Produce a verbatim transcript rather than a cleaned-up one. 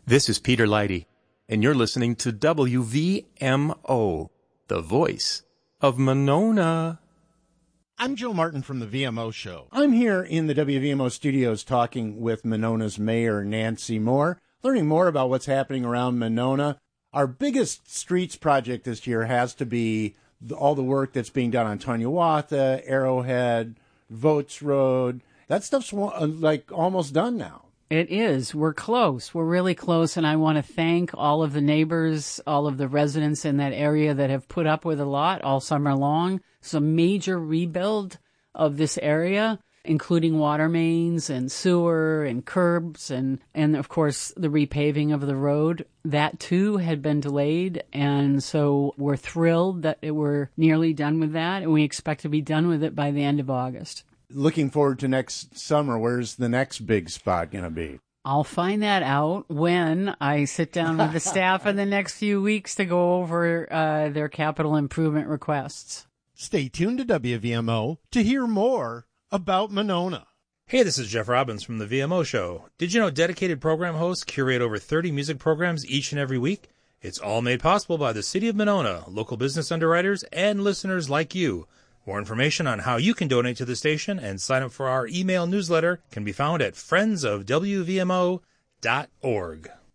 This is Peter Leidy, and you're listening to W V M O, the voice of Monona. I'm Joe Martin from the V M O Show. I'm here in the W V M O studios talking with Monona's Mayor, Nancy Moore, learning more about what's happening around Monona. Our biggest streets project this year has to be the, all the work that's being done on Taniwata, Arrowhead, Votes Road. That stuff's like almost done now. It is. We're close. We're really close, and I want to thank all of the neighbors, all of the residents in that area that have put up with a lot all summer long. It's a major rebuild of this area, including water mains and sewer and curbs and, and of course, the repaving of the road. That, too, had been delayed, and so we're thrilled that we're nearly done with that, and we expect to be done with it by the end of August. Looking forward to next summer. Where's the next big spot going to be? I'll find that out when I sit down with the staff in the next few weeks to go over uh, their capital improvement requests. Stay tuned to W V M O to hear more about Monona. Hey, this is Jeff Robbins from the V M O Show. Did you know dedicated program hosts curate over thirty music programs each and every week? It's all made possible by the City of Monona, local business underwriters, and listeners like you. More information on how you can donate to the station and sign up for our email newsletter can be found at friends of W V M O dot org.